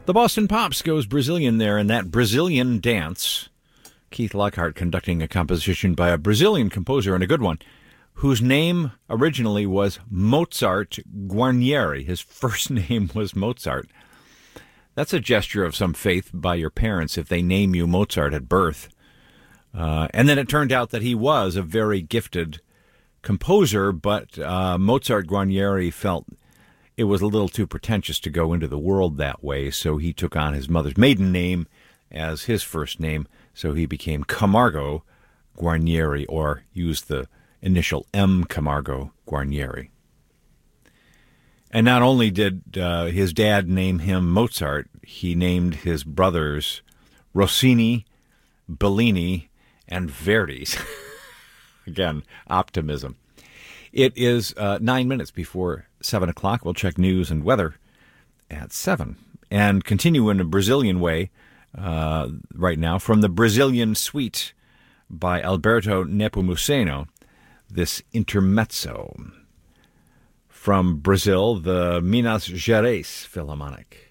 The Boston Pops goes Brazilian there in that Brazilian dance. Keith Lockhart conducting a composition by a Brazilian composer, and a good one, whose name originally was Mozart Guarnieri. His first name was Mozart. That's a gesture of some faith by your parents if they name you Mozart at birth. And then it turned out that he was a very gifted composer, but Mozart Guarnieri felt it was a little too pretentious to go into the world that way, so he took on his mother's maiden name as his first name, so he became Camargo Guarnieri, or used the initial M. Camargo Guarnieri. And not only did his dad name him Mozart, he named his brothers Rossini, Bellini, and Verdi's. Again, optimism. It is 9 minutes before 7 o'clock. We'll check news and weather at 7. And continue in a Brazilian way right now from the Brazilian Suite by Alberto Nepomuceno, this intermezzo. From Brazil, the Minas Gerais Philharmonic.